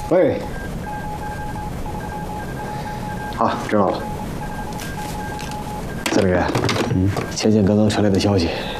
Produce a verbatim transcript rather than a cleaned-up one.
喂，好，知道了。司令员，嗯，前线刚刚传来的消息，